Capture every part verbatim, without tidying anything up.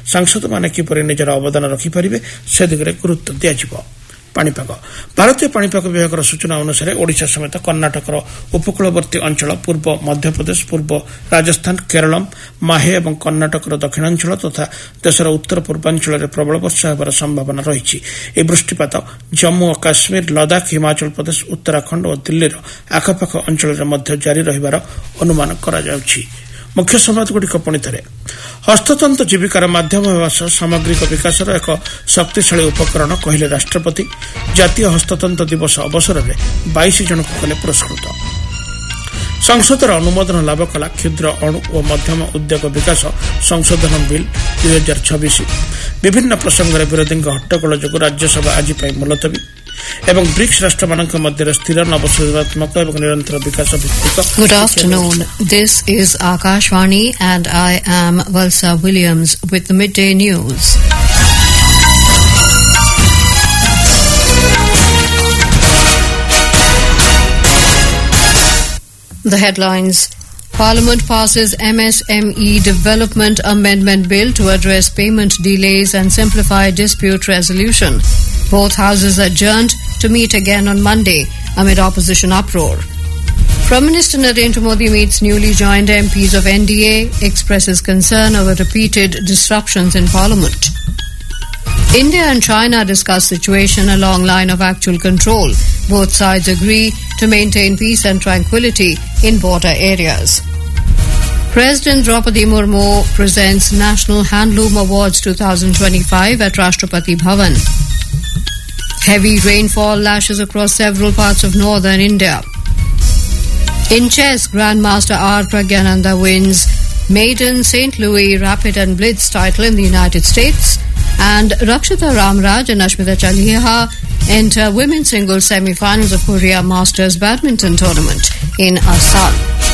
ସାଂସଦମାନେ କିପରି ନିଜର ଅବଦାନ ରଖିପାରିବେ ସେ ଦିଗରେ ଗୁରୁତ୍ୱ ଦିଆଯିବ। ପାଣିପାଗ ଭାରତୀୟ ପାଣିପାଗ ବିଭାଗର ସୂଚନା ଅନୁସାରେ ଓଡ଼ିଶା ସମେତ କର୍ଣ୍ଣାଟକର ଉପକୂଳବର୍ତ୍ତୀ ଅଞ୍ଚଳ, ପୂର୍ବ ମଧ୍ୟପ୍ରଦେଶ, ପୂର୍ବ ରାଜସ୍ଥାନ, କେରଳମ୍, ମାହେ ଏବଂ କର୍ଣ୍ଣାଟକର ଦକ୍ଷିଣାଞ୍ଚଳ ତଥା ଦେଶର ଉତ୍ତର ପୂର୍ବାଞ୍ଚଳରେ ପ୍ରବଳ ବର୍ଷା ହେବାର ସମ୍ଭାବନା ରହିଛି। ଏହି ବୃଷ୍ଟିପାତ ଜମ୍ମୁ ଓ କାଶ୍ମୀର, ଲଦାଖ, ହିମାଚଳ ପ୍ରଦେଶ, ଉତ୍ତରାଖଣ୍ଡ ଓ ଦିଲ୍ଲୀର ଆଖପାଖ ଅଞ୍ଚଳରେ ମଧ୍ୟ ଜାରି ରହିବାର ଅନୁମାନ କରାଯାଉଛି। ମୁଖ୍ୟ ସମ୍ବାଦଗୁଡ଼ିକ ପୁଣିଥରେ ହସ୍ତତନ୍ତ ଜୀବିକାର ମାଧ୍ୟମ ହେବା ସହ ସାମଗ୍ରିକ ବିକାଶର ଏକ ଶକ୍ତିଶାଳୀ ଉପକରଣ କହିଲେ ରାଷ୍ଟ୍ରପତି। ଜାତୀୟ ହସ୍ତତନ୍ତ ଦିବସ ଅବସରରେ ବାଇଶ ଜଣଙ୍କୁ କଲେ ପୁରସ୍କୃତ। ସଂସଦର ଅନୁମୋଦନ ଲାଭ କଲା କ୍ଷୁଦ୍ର ଅଣୁ ଓ ମଧ୍ୟମ ଉଦ୍ୟୋଗ ବିକାଶ ସଂଶୋଧନ ବିଲ୍ ଦୁଇ ହଜାର ଛବିଶ। ବିଭିନ୍ନ ପ୍ରସଙ୍ଗରେ ବିରୋଧୀଙ୍କ ହଟ୍ଟଗୋଳ ଯୋଗୁଁ ରାଜ୍ୟସଭା ଆଜି ପାଇଁ ମୁଲତବୀ ଏବଂ ବ୍ରିକ୍ସ ରାଷ୍ଟ୍ରମାନଙ୍କ ମଧ୍ୟରେ ସ୍ଥିର ନବସୃଜନାତ୍ମକ ଏବଂ ନିରନ୍ତର ବିକାଶ ଭିତ୍ତିକ। Good afternoon. This is Akashvani and I am Valsa Williams with the midday news. The headlines. Parliament passes M S M E Development Amendment Bill to address payment delays and simplify dispute resolution. Both houses adjourned to meet again on Monday amid opposition uproar. Prime Minister Narendra Modi meets newly joined M Ps of N D A, expresses concern over repeated disruptions in Parliament. India and China discuss situation along line of actual control. Both sides agree to maintain peace and tranquility in border areas. President Draupadi Murmu presents National Handloom Awards twenty twenty-five at Rashtrapati Bhavan. Heavy rainfall lashes across several parts of northern India. In chess, Grandmaster R. Pragyananda wins Maiden, Saint Louis, Rapid and Blitz title in the United States. And Rakshita Ramraj and Ashmita Chaliha enter women's singles semi-finals of Korea Masters Badminton Tournament in Assam.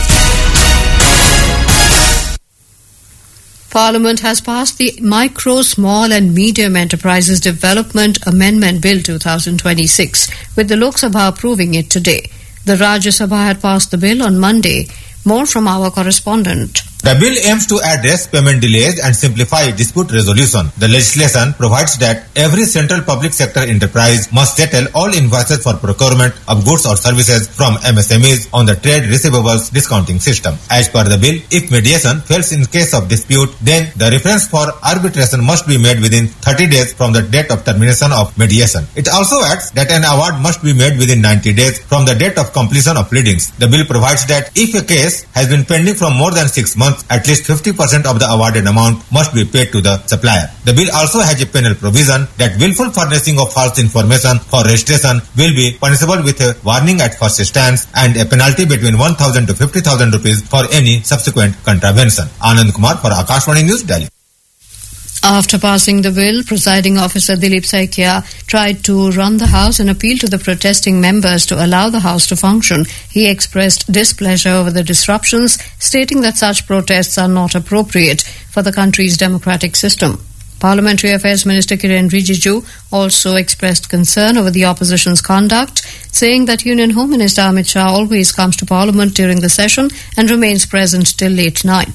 Parliament has passed the Micro, Small and Medium Enterprises Development Amendment Bill twenty twenty-six, with the Lok Sabha approving it today. The Rajya Sabha had passed the bill on Monday. More from our correspondent. The bill aims to address payment delays and simplify dispute resolution. The legislation provides that every central public sector enterprise must settle all invoices for procurement of goods or services from M S M Es on the trade receivables discounting system. As per the bill, if mediation fails in case of dispute, then the reference for arbitration must be made within thirty days from the date of termination of mediation. It also adds that an award must be made within ninety days from the date of completion of pleadings. The bill provides that if a case has been pending for more than six months, at least fifty percent of the awarded amount must be paid to the supplier. The bill also has a penal provision that willful furnishing of false information for registration will be punishable with a warning at first instance and a penalty between one thousand to fifty thousand rupees for any subsequent contravention. Anand Kumar for Akashvani News, Delhi. After passing the bill, Presiding Officer Dilip Saikia tried to run the House and appeal to the protesting members to allow the House to function. He expressed displeasure over the disruptions, stating that such protests are not appropriate for the country's democratic system. Parliamentary Affairs Minister Kiren Rijiju also expressed concern over the opposition's conduct, saying that Union Home Minister Amit Shah always comes to Parliament during the session and remains present till late night.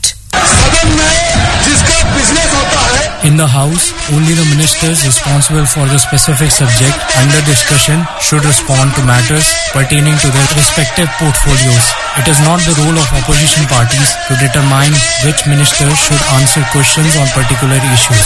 In the House, only the ministers responsible for the specific subject under discussion should respond to matters pertaining to their respective portfolios. It is not the role of opposition parties to determine which ministers should answer questions on particular issues.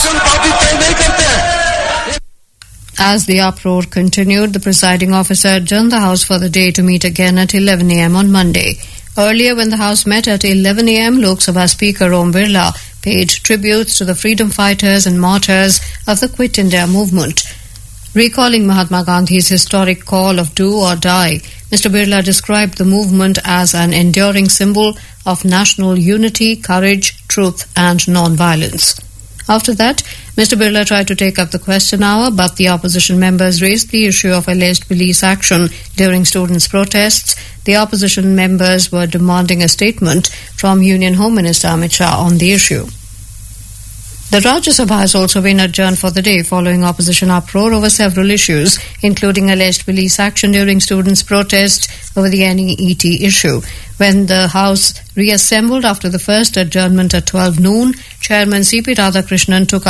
As the uproar continued, the presiding officer adjourned the House for the day to meet again at eleven a.m. on Monday. Earlier, when the House met at eleven a.m., Lok Sabha Speaker Om Birla paid tributes to the freedom fighters and martyrs of the Quit India movement. Recalling Mahatma Gandhi's historic call of do or die, Mister Birla described the movement as an enduring symbol of national unity, courage, truth and non-violence. After that, Mister Birla tried to take up the question hour, but the opposition members raised the issue of alleged police action during students' protests. The opposition members were demanding a statement from Union Home Minister Amit Shah on the issue. The Rajya Sabha has also been adjourned for the day following opposition uproar over several issues, including alleged police action during students' protests over the N E E T issue. When the House reassembled after the first adjournment at twelve noon, Chairman C P Radhakrishnan took